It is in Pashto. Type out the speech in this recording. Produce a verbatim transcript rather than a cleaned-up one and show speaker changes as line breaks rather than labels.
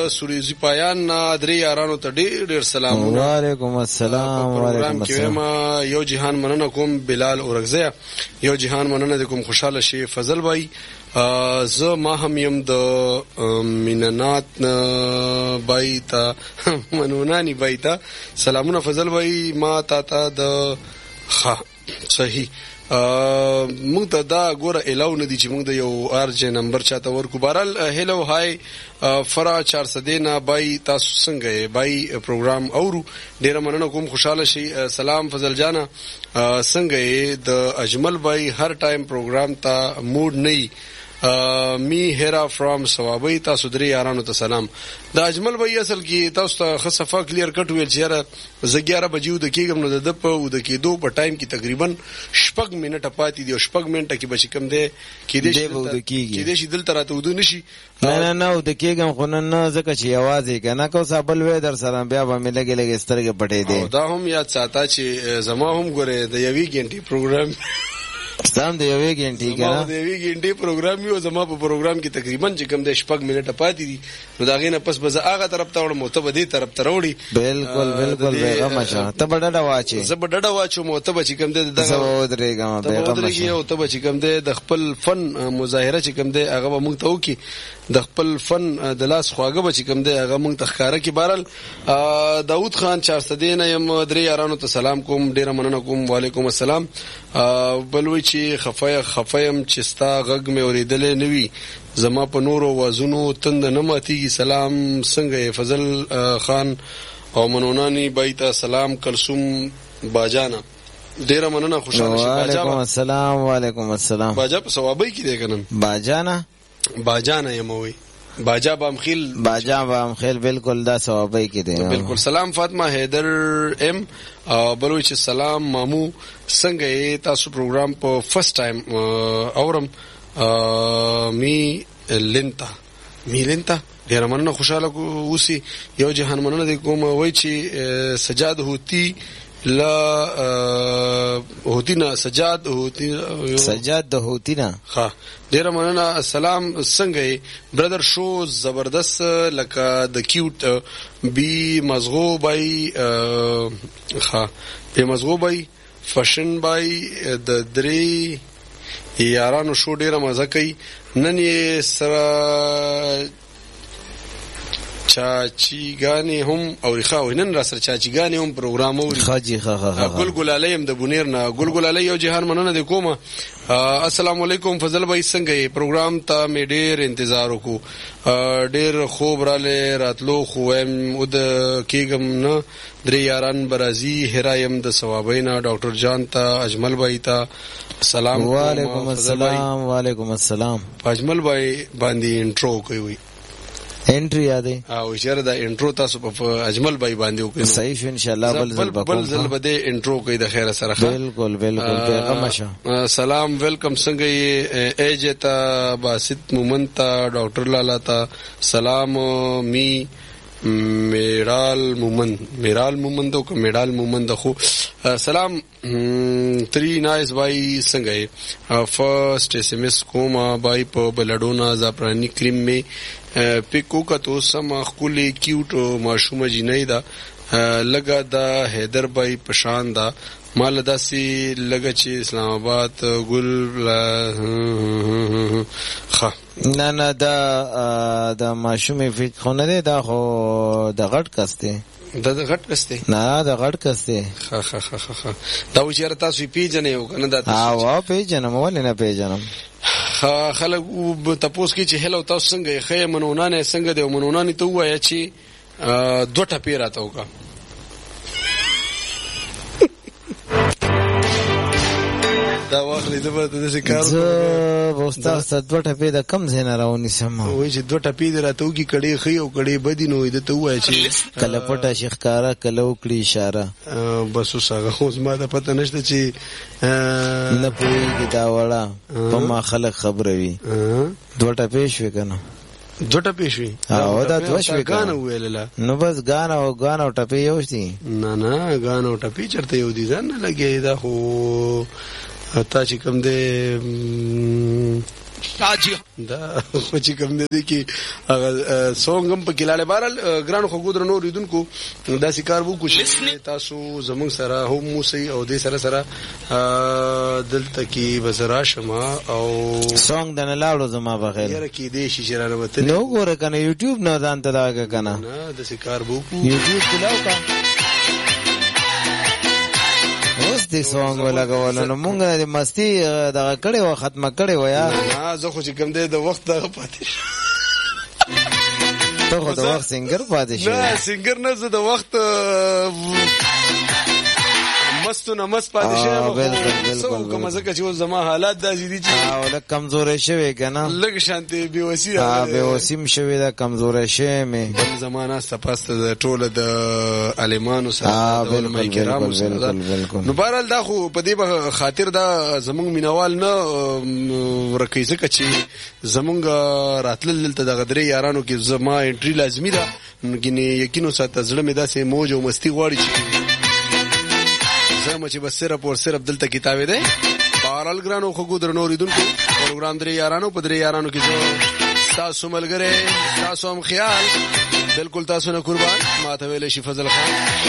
سوریزی پایان نه درې یارانو ته ډېر ډېر سلامونه.
وعلیکم السلام.
وعلیکم السلام. یو جهان مننه کوم بلال اورغزیه، یو جهان مننه کوم خوشاله شي فضل بھائی. زه ما هم یم د میننات بای تا منونانی بای تا سلامونه فضل بای. ما تا تا د ښه صحیح مونږ ته دا ګوره الاو نه دي چې مونږ د یو ارج نمبر چاته ورکو. بهرحال هیلو هاي فرا چار سدینا بای تاسو څنګه یې بای پروګرام اورو ډیره مننه کوم خوشاله شي. سلام فضل جانا څنګه یې د اجمل بای هر ټایم پروګرام ته موډ نه می هرا فرام ثوابی تاسو درې یارانو ته سلام. د اجمل بای اصل کې تاسو ته خصفه کلیر کټ ویل چې یاره زه اګیاره بجې د کېږم نو د په او د کېدو په ټایم کې تقریبا شپږ منټه پاتې دي او شپږ منټه کې بچ کم دی کې دې شي دلته راته ودو نشي.
نه نه نه د کېږم خو نه ځکه چې یوازې کنه کو صابل وې در سره بیا به مې لګې لګې سترګې پټې دي.
دا هم یاد ساته چې زما هم ګوره د یوې غنټې پروګرام
ستام د یوې غنټې کنه
د یوې غنټې پروګرام یو زما په پروګرام کې تقریبا چې کم د شپږ منټه پاتې دي نو دا غینه پس به هغه طرف ته وړم ته به دې طرف ته وړي.
بالکل بالکل بیغمه شه ته به ډډه واچې
زه به ډډه واچوم او ته به چې کم د
دغه ودرېږم بیغمه شه
او ته به چې کم د خپل فن مظاهره چې کم دی هغه به موږ ته وکي د خپل فن د لاس خواږه به چې کم دی هغه موږ ته ښکاره کړي. بهرحال داود خان چارسدین یم درې یارانو ته سلام کوم ډیره مننه کوم. وعلیکم السلام. بلوي چې خفای خفایم چې ستا غږ مې اوریدلې نه وي زما په نورو وازونو تند نه ماتېږي. سلام څنګه یې فضل خان او منونانی بایتا سلام. کلثوم باجانا ډیره مننه خوشاله شي.
وعلیکم السلام. وعلیکم السلام.
باجا په ثوابي کې دی کنه
باجانا
باجانا یموي باجا بامخیل
باجا بامخیل بالکل دا ثوابي کې دی
بالکل. سلام فاطمه حیدر ام بلوي چې سلام مامو څنګه یې تاسو پروګرام په فرست ټایم اورم. می لینتا می لینتا ډیره مننه خوشاله اوسي. یو جهان مننه کوم وای چې سجاد هوتی لا هوتینا سجاد هوتی
سجاد د هوتینا
ها ډیره مننه. سلام څنګه برادر شو زبردست لکه د کیوت بی مزغو بای ها بی مزغو بای فشن بای د درې یارانو شو ډیره مزه کوي. نن یې سره چاچیګانی هم او ریخاوي نن را سره چاچیګانی هم پروګرام اوري.
خاجي ها ها
ګلګل علیم د بونیر نه ګلګل علی یو جهان مننه د کومه. السلام علیکم فضل بھائی څنګه پروګرام ته مې ډیر انتظار وکړو ډیر خوب را لې راتلو خو هم ود کېګم نه درې یاران برازي هرایم د ثوابینا ډاکټر جان ته اجمل بھائی ته سلام.
وعلیکم السلام. وعلیکم السلام.
اجمل بھائی باندې انټرو کوي
انټری یادې
او اشاره دا انټرو تاسو په اجمل بای باندې وکړو.
صحیح شو ان شاء الله. بل ځل
بل ځل بده انټرو کوي د خیره سره.
بالکل بالکل پیغام شه.
سلام ویلکم څنګه یې ایجتا باسط مومن تا ډاکټر لالا تا سلام. می میرال مومن میرال مومن دو که میرال مومن دخو سلام. تری نایس بای څنګه یې فرست ایس ایم ایس کوما بای په بلډونا زاپرانی کریم می پیکو کا تو سم خولي کیوټ ماشومه جنې دا لګا دا حیدر بای پشان دا مال داسي لګا چې اسلام آباد ګل خ
نه نه دا د ماشومه فیک خونه ده دا خو د غټ کسته
دا د غټ کسته
نه د غټ کسته
خ خ خ خ دا و چیرته تاسو پیژنې او کنه دا
تاسو ها پیژنم ولې نه پیژنم.
خلک تاسو کې چې هلو تاسو څنګه یې خې منونانه څنګه دی منونانه ته وایي چې دوه ټپې راته وکا دا واخلې د به د کار
زه وستا ستو ټپې د کم زنه راونی سم
وای چې دوه ټپې راته وکي کړي خې او کړي بدی نو د ته وایي چې
کله پټه شخکارا کله وکړي اشاره
بس وسغه اوس ما ته پته نشته چې
نه پوهیږي دا وړه په ما خلک خبره وي دوه ټپې شوې کنه
دوه ټپې شوې
او دا دوه شوې
غان ویلله
نو بس غان او غان او ټپې یو شي
نه نه غان او ټپې چرته یو دي ځان نه لګي دا خو تا چې کوم دې دا خو چې کوم دی کې هغه سونګ هم پکې لاله بارل ګران خو ګودر نور لیدونکو دا سکار وو کو تاسو زمونږ سره هم موسی او دې سره سره دلته کې وزرا شما او
سونګ د نه لاړو زما بغیر
یاره کې دې شي جره وته
نو ګوره کنه یوټیوب نه ځان ته دا کنه
نه د سکار وو کو
یوټیوب کلاو کا اوس دې سونګ ولګول نو مونږ د مستی دغه کړي و ختمه کړي و یا
نه زه خو چې کوم دی د وخت دغه پاتې
ته خو د وخت سنگر پاتې شې
نه سنگر نه زه د وخت مستو نه مست پاتې شې
بالکل بالکل
کوم ځکه چې زما حالات داسې دي چې
او لکه کمزورې شوی کنه
لږ شانتي بي وسی
ها بي وسیم شوی دا کمزورې شوی مې
بل زمانہ ستپاسته د ټوله د عالمانو سره د علماء کرامو سره نو بهرحال دا خو په دې خاطر دا زمونږ مینوال نه ورکې ځکه چې زمونږ راتلل دلته د غدري یارانو کې زما انټری لازمي ده ګینه یقینو ساته زړه مې داسې موج او مستی غواړي چې زما چې بس صرف او صرف دلته کتابې ده بهرحال ګرانو خو ګودر نور لیدونکو پروګرام درې یارانو په درې یارانو کې زه تاسو ملګری تاسو هم خیال بالکل تاسو نه قربان ما ته ویل شي فضل خان